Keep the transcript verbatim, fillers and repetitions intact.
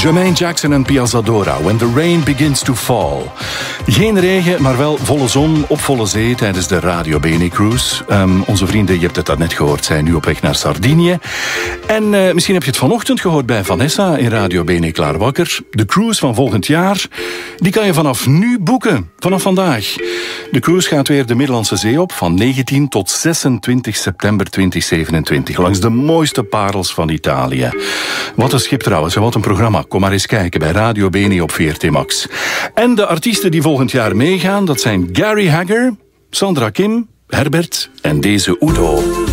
Jermaine Jackson en Piazzadora, When the Rain Begins to Fall. Geen regen, maar wel volle zon op volle zee tijdens de Radio Bene Cruise. Um, onze vrienden, je hebt het daarnet gehoord, zijn nu op weg naar Sardinië. En uh, misschien heb je het vanochtend gehoord bij Vanessa in Radio Bene Klaarwakker. De cruise van volgend jaar, die kan je vanaf nu boeken, vanaf vandaag. De cruise gaat weer de Middellandse Zee op van negentien tot zesentwintig september tweeduizend zevenentwintig. Langs de mooiste parels van Italië. Wat een schip trouwens en wat een programma. Kom maar eens kijken bij Radio Bene op V R T Max. En de artiesten die volgend jaar meegaan, dat zijn Gary Hagger, Sandra Kim, Herbert en deze Udo.